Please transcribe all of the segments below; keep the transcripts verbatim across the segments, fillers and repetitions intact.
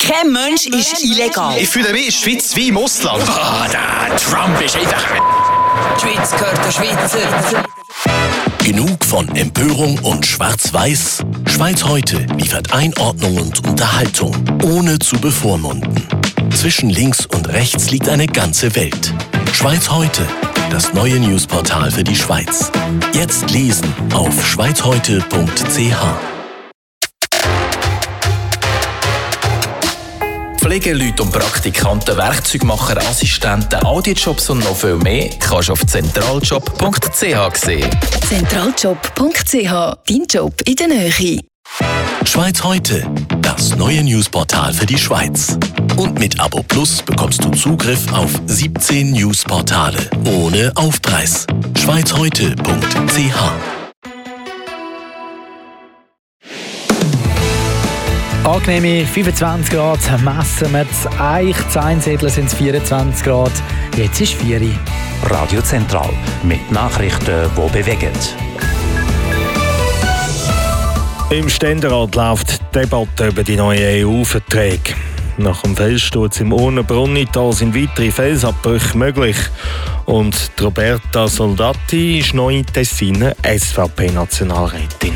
Kein Mensch ist illegal. Ich fühle mich in der Schweiz wie im Ausland. Ah, der Trump ist einfach... Die Schweiz gehört der Schweizer. Genug von Empörung und Schwarz-Weiß? Schweiz heute liefert Einordnung und Unterhaltung, ohne zu bevormunden. Zwischen links und rechts liegt eine ganze Welt. Schweiz heute, das neue Newsportal für die Schweiz. Jetzt lesen auf schweizheute punkt c h. Pflegeleute und Praktikanten, Werkzeugmacher, Assistenten, Audiojobs und noch viel mehr kannst du auf zentraljob punkt c h sehen. zentraljob punkt c h, dein Job in der Nähe. Schweiz heute, das neue Newsportal für die Schweiz. Und mit Abo Plus bekommst du Zugriff auf siebzehn Newsportale ohne Aufpreis. schweizheute punkt c h. Angenehme fünfundzwanzig Grad messen wir es. Eich, in Einsiedler sind es vierundzwanzig Grad. Jetzt ist vier Uhr. Radio Zentral mit Nachrichten, die bewegen. Im Ständerat läuft die Debatte über die neuen E U-Verträge. Nach dem Felssturz im Urnenbrunnital sind weitere Felsabbrüche möglich. Und Roberta Soldati ist neue Tessiner S V P-Nationalrätin.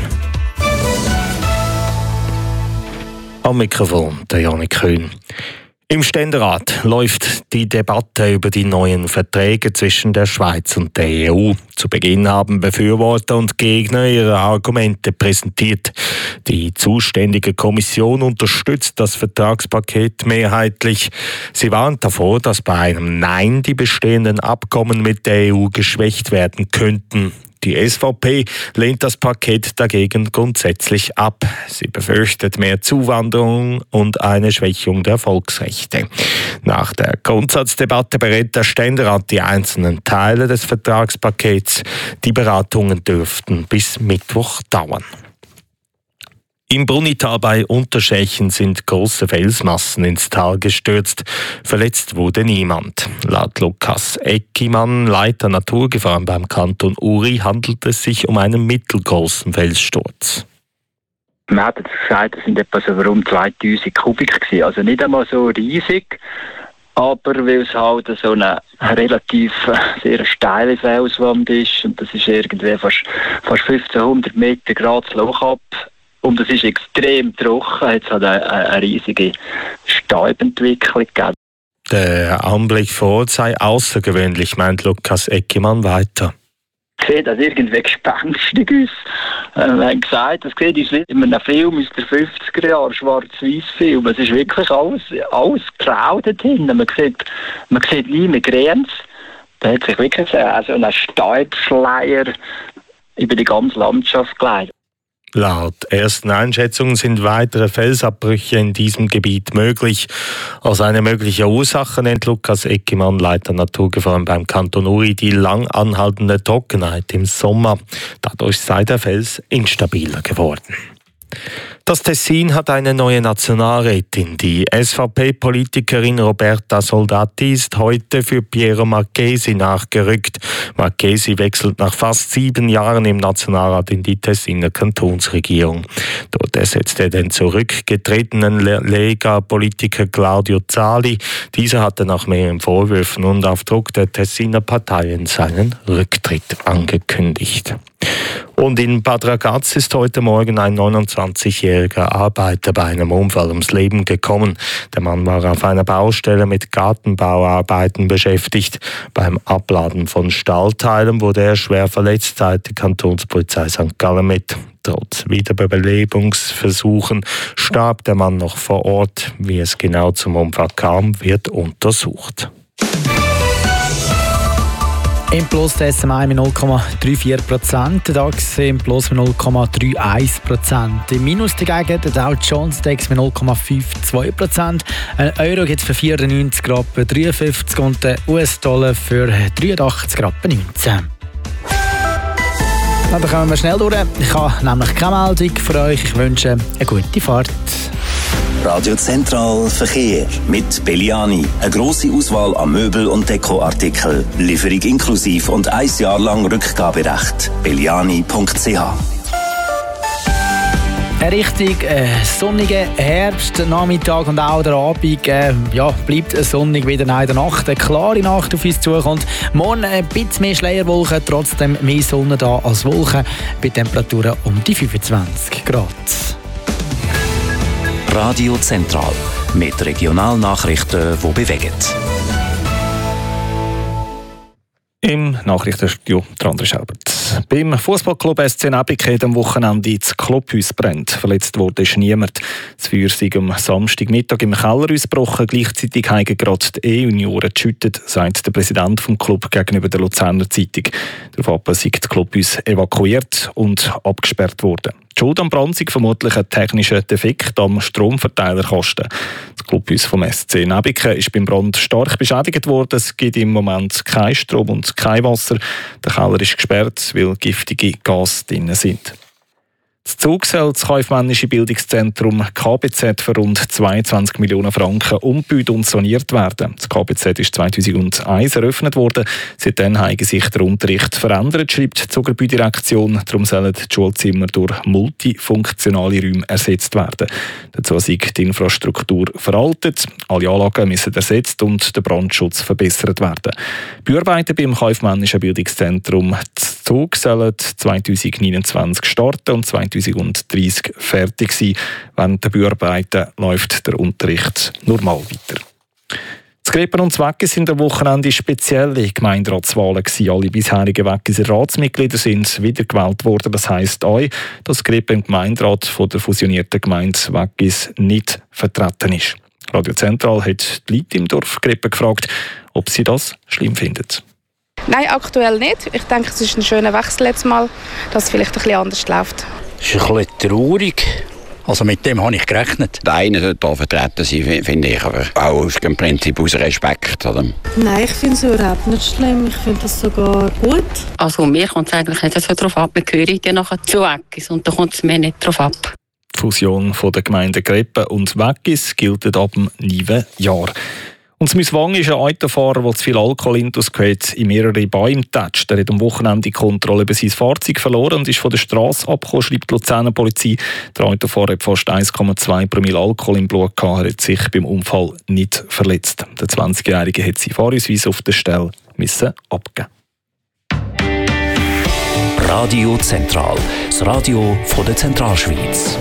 Am Mikrofon der Janik Köhn. Im Ständerat läuft die Debatte über die neuen Verträge zwischen der Schweiz und der E U. Zu Beginn haben Befürworter und Gegner ihre Argumente präsentiert. Die zuständige Kommission unterstützt das Vertragspaket mehrheitlich. Sie warnt davor, dass bei einem Nein die bestehenden Abkommen mit der E U geschwächt werden könnten. Die S V P lehnt das Paket dagegen grundsätzlich ab. Sie befürchtet mehr Zuwanderung und eine Schwächung der Volksrechte. Nach der Grundsatzdebatte berät der Ständerat die einzelnen Teile des Vertragspakets. Die Beratungen dürften bis Mittwoch dauern. Im Brunnital bei Unterschächen sind große Felsmassen ins Tal gestürzt. Verletzt wurde niemand. Laut Lukas Eckimann, Leiter Naturgefahren beim Kanton Uri, handelt es sich um einen mittelgroßen Felssturz. Man hat gesagt, es sind etwa so rund zweitausend Kubik gewesen. Also nicht einmal so riesig, aber weil es halt so eine relativ sehr steile Felswand ist und das ist irgendwie fast, fast fünfzehnhundert Meter gerade das Loch ab. Und es ist extrem trocken, es hat eine, eine riesige Stäubentwicklung gegeben. Der Anblick vor Ort sei außergewöhnlich, meint Lukas Eckimann weiter. Sieht das irgendwie gespenstig aus. Wir haben gesagt, das sieht wie in einem Film aus den fünfziger Jahren, Schwarz-Weiß-Film. Es ist wirklich alles, alles grau dort hinten. Man sieht, man sieht nie mehr Grenze. Da hat sich wirklich so ein Staubschleier über die ganze Landschaft gelegt. Laut ersten Einschätzungen sind weitere Felsabbrüche in diesem Gebiet möglich. Als eine mögliche Ursache nennt Lukas Eckimann, Leiter Naturgefahren beim Kanton Uri, die lang anhaltende Trockenheit im Sommer. Dadurch sei der Fels instabiler geworden. Das Tessin hat eine neue Nationalrätin. Die S V P-Politikerin Roberta Soldati ist heute für Piero Marchesi nachgerückt. Marchesi wechselt nach fast sieben Jahren im Nationalrat in die Tessiner Kantonsregierung. Dort ersetzte er den zurückgetretenen Lega-Politiker Claudio Zali. Dieser hatte nach mehreren Vorwürfen und auf Druck der Tessiner Parteien seinen Rücktritt angekündigt. Und in Bad Ragaz ist heute Morgen ein neunundzwanzigjähriger Arbeiter bei einem Unfall ums Leben gekommen. Der Mann war auf einer Baustelle mit Gartenbauarbeiten beschäftigt. Beim Abladen von Stahlteilen wurde er schwer verletzt, teilte die Kantonspolizei Sankt Gallen mit. Trotz Wiederbelebungsversuchen starb der Mann noch vor Ort. Wie es genau zum Unfall kam, wird untersucht. Im Plus der S M I mit null Komma vierunddreißig Prozent, der DAX im Plus mit null Komma einunddreißig Prozent. Im Minus dagegen der Dow Jones Index mit null Komma zweiundfünfzig Prozent. Ein Euro gibt es für vierundneunzig Rappen dreiundfünfzig und der U S-Dollar für dreiundachtzig Rappen neunzehn. Dann kommen wir schnell durch. Ich habe nämlich keine Meldung für euch. Ich wünsche eine gute Fahrt. Radio Zentral Verkehr mit Belliani. Eine grosse Auswahl an Möbel- und Dekoartikeln. Lieferung inklusiv und ein Jahr lang Rückgaberecht. belliani punkt c h. Ein richtig äh, sonniger Herbstnachmittag und auch der Abend äh, ja, bleibt sonnig wieder in der Nacht. Eine klare Nacht auf uns zukommt. Morgen ein bisschen mehr Schleierwolken, trotzdem mehr Sonne da als Wolken bei Temperaturen um die fünfundzwanzig Grad. Radio Zentral mit Regionalnachrichten, die bewegen. Im Nachrichtenstudio der André Schelbert. Beim Fußballclub S C Nebike hat am Wochenende das Clubhaus brennt. Verletzt wurde ist niemand. Das Feuer sei am Samstagmittag im Keller ausgebrochen. Gleichzeitig haben gerade die E-Junioren geschüttet, sagt der Präsident des Clubs gegenüber der Luzerner Zeitung. Daraufhin sei das Clubhaus evakuiert und abgesperrt worden. Die Schuld am Brand sei vermutlich ein technischer Defekt am Stromverteilerkasten. Das Clubhaus vom S C Nebike ist beim Brand stark beschädigt worden. Es gibt im Moment keinen Strom und kein Wasser. Der Keller ist gesperrt, weil giftige Gase drin sind. Das Zug soll das kaufmännische Bildungszentrum K B Z für rund zweiundzwanzig Millionen Franken umgebaut und saniert werden. Das K B Z ist zweitausendeins eröffnet worden. Seitdem hat sich der Unterricht verändert, schreibt die Zugerbaudirektion. Darum sollen die Schulzimmer durch multifunktionale Räume ersetzt werden. Dazu sei die Infrastruktur veraltet, alle Anlagen müssen ersetzt und der Brandschutz verbessert werden. Die Bauarbeiten beim kaufmännischen Bildungszentrum Zug sollen zweitausendneunundzwanzig starten und zweitausenddreißig fertig sein. Während der Bauarbeiten läuft der Unterricht normal weiter. Das Grepen und Weggis sind am Wochenende spezielle Gemeinderatswahlen gewesen. Alle bisherigen Weggiser Ratsmitglieder sind wiedergewählt worden. Das heisst auch, dass Grepen im Gemeinderat von der fusionierten Gemeinde Weggis nicht vertreten ist. Radio Zentral hat die Leute im Dorf Grepen gefragt, ob sie das schlimm finden. Nein, aktuell nicht. Ich denke, es ist ein schöner Wechsel jetzt mal, dass es vielleicht ein bisschen anders läuft. Es ist ein bisschen traurig. Also mit dem habe ich gerechnet. Der eine sollte hier vertreten sein, finde ich, aber auch aus dem Prinzip aus Respekt. Oder? Nein, ich finde es überhaupt nicht schlimm. Ich finde es sogar gut. Also mir kommt es eigentlich nicht so darauf ab. Wir gehören dann nachher zu Weggis und da kommt es mir nicht darauf ab. Die Fusion der Gemeinden Grepen und Weggis gilt ab dem neuen Jahr. Und Müswang ist ein Autofahrer, der zu viel Alkohol intus hat, in mehrere Bäume getatscht. Er hat am Wochenende die Kontrolle über sein Fahrzeug verloren und ist von der Straße abgekommen, schreibt die Luzerner Polizei. Der Autofahrer hat fast eins Komma zwei Promille Alkohol im Blut gehabt. Er hat sich beim Unfall nicht verletzt. Der zwanzigjährige hat seinen Fahrausweis auf der Stelle müssen abgeben. Radio Zentral, das Radio von der Zentralschweiz.